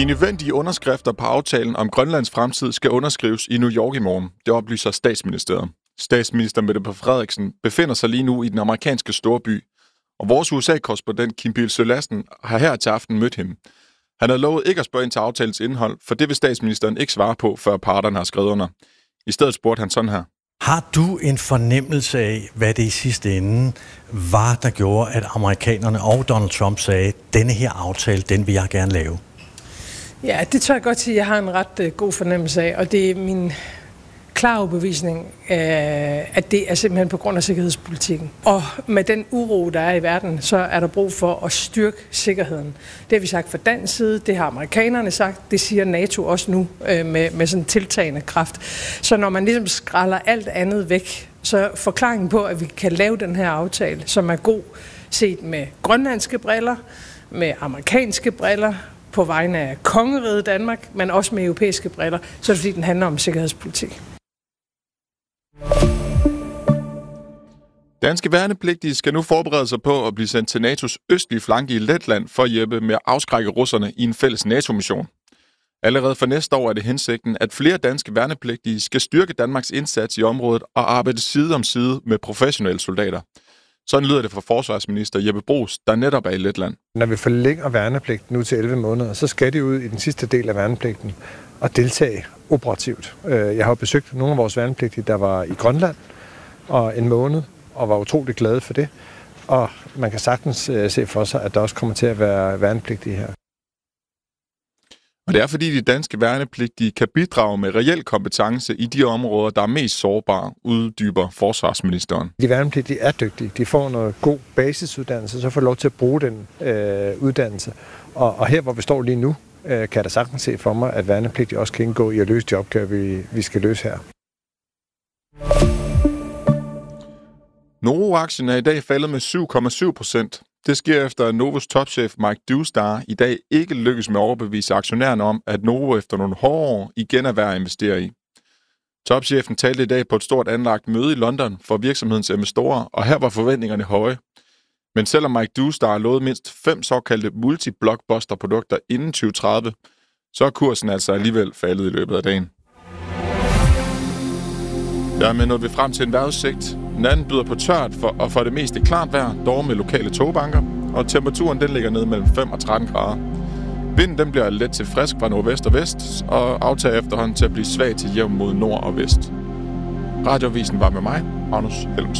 De nødvendige underskrifter på aftalen om Grønlands fremtid skal underskrives i New York i morgen. Det oplyser Statsministeriet. Statsminister Mette Frederiksen befinder sig lige nu i den amerikanske storby, og vores USA-korrespondent Kim Bilsøe Lassen har her til aften mødt hende. Han har lovet ikke at spørge ind til aftalens indhold, for det vil statsministeren ikke svare på, før parterne har skrevet under. I stedet spurgte han sådan her. Har du en fornemmelse af, hvad det i sidste ende var, der gjorde, at amerikanerne og Donald Trump sagde, denne her aftale, den vil jeg gerne lave? Ja, det tør jeg godt sige, at jeg har en ret god fornemmelse af, og det er min klare overbevisning, at det er simpelthen på grund af sikkerhedspolitikken. Og med den uro, der er i verden, så er der brug for at styrke sikkerheden. Det har vi sagt fra dansk side, det har amerikanerne sagt, det siger NATO også nu med sådan tiltagende kraft. Så når man ligesom skræller alt andet væk, så forklaringen på, at vi kan lave den her aftale, som er god set med grønlandske briller, med amerikanske briller, på vegne af kongeriget Danmark, men også med europæiske briller, så er det fordi, den handler om sikkerhedspolitik. Danske værnepligtige skal nu forberede sig på at blive sendt til NATO's østlige flanke i Letland for at hjælpe med at afskrække russerne i en fælles NATO-mission. Allerede for næste år er det hensigten, at flere danske værnepligtige skal styrke Danmarks indsats i området og arbejde side om side med professionelle soldater. Sådan lyder det fra forsvarsminister Jeppe Bruus, der netop er i Letland. Når vi forlænger værnepligten nu til 11 måneder, så skal de ud i den sidste del af værnepligten og deltage operativt. Jeg har besøgt nogle af vores værnepligtige, der var i Grønland og en måned, og var utrolig glade for det. Og man kan sagtens se for sig, at der også kommer til at være værnepligtige her. Og det er fordi de danske værnepligtige kan bidrage med reel kompetence i de områder, der er mest sårbare, uddyber forsvarsministeren. De værnepligtige er dygtige. De får noget god basisuddannelse, så får lov til at bruge den uddannelse. Og her, hvor vi står lige nu, kan jeg da sagtens se for mig, at værnepligtige også kan indgå i at løse de opgaver, vi skal løse her. Novo-aktien er i dag faldet med 7,7%. Det sker efter, at Novos topchef Mike Dewstar i dag ikke lykkes med at overbevise aktionærerne om, at Novo efter nogle hårde år igen er værd at investere i. Topchefen talte i dag på et stort anlagt møde i London for virksomhedens investorer, og her var forventningerne høje. Men selvom Mike Dewstar lovede mindst 5 såkaldte multi-blockbuster-produkter inden 2030, så er kursen altså alligevel faldet i løbet af dagen. Dermed nåede vi frem til en vejrudsigt. Natten byder på tørt og for det meste klart vejr, dog med lokale togbanker, og temperaturen den ligger ned mellem 5 og 13 grader. Vinden den bliver let til frisk fra nordvest og vest, og aftager efterhånden til at blive svag til jævn mod nord og vest. Radioavisen var med mig, Magnus Helms.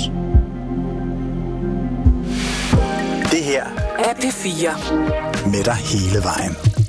Det her er P4 med dig hele vejen.